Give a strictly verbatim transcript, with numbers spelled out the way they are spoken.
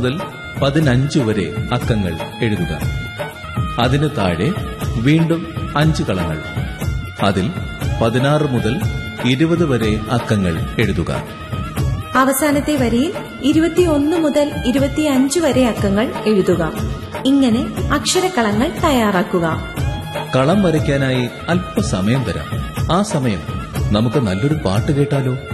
മുതൽ പതിനഞ്ച് വരെ അക്കങ്ങൾ എഴുതുക. അതിന് താഴെ വീണ്ടും അഞ്ച് കളങ്ങൾ. അതിൽ പതിനാറ് മുതൽ ഇരുപത് വരെ അക്കങ്ങൾ എഴുതുക. അവസാനത്തെ വരിയിൽ ഇരുപത്തിയൊന്ന് മുതൽ ഇരുപത്തിയഞ്ച് വരെ അക്കങ്ങൾ എഴുതുക. ഇങ്ങനെ അക്ഷരക്കളങ്ങൾ തയ്യാറാക്കുക. കളം വരയ്ക്കാനായി അല്പസമയം തരാം. ആ സമയം നമുക്ക് നല്ലൊരു പാട്ട് കേട്ടാലോ?